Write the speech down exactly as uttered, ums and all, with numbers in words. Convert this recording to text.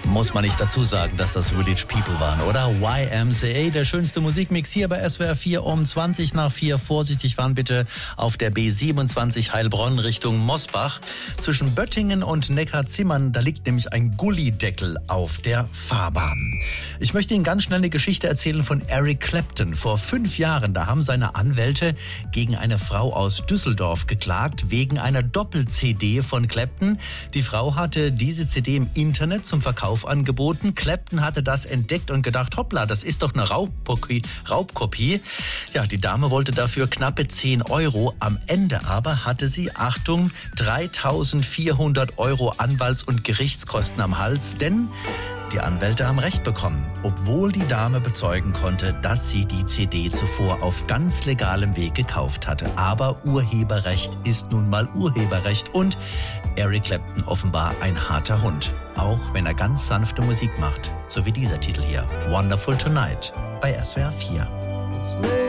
Muss man nicht dazu sagen, dass das Village People waren, oder? Y M C A, der schönste Musikmix hier bei S W R vier um zwanzig nach vier. Vorsichtig fahren bitte auf der B siebenundzwanzig Heilbronn Richtung Mosbach. Zwischen Böttingen und Neckarzimmern, da liegt nämlich ein Gullideckel auf der Fahrbahn. Ich möchte Ihnen ganz schnell eine Geschichte erzählen von Eric Clapton. Vor fünf Jahren, da haben seine Anwälte gegen eine Frau aus Düsseldorf geklagt, wegen einer Doppel-C D von Clapton. Die Frau hatte diese C D im Internet zum Verkauf angeboten. Clapton hatte das entdeckt und gedacht, hoppla, das ist doch eine Raubkopie. Raubkopie. Ja, die Dame wollte dafür knappe zehn Euro. Am Ende aber hatte sie, Achtung, dreitausendvierhundert Euro Anwalts- und Gerichtskosten am Hals, denn die Anwälte haben Recht bekommen, obwohl die Dame bezeugen konnte, dass sie die C D zuvor auf ganz legalem Weg gekauft hatte. Aber Urheberrecht ist nun mal Urheberrecht und Eric Clapton offenbar ein harter Hund. Auch wenn er ganz sanfte Musik macht, so wie dieser Titel hier, Wonderful Tonight bei S W R vier.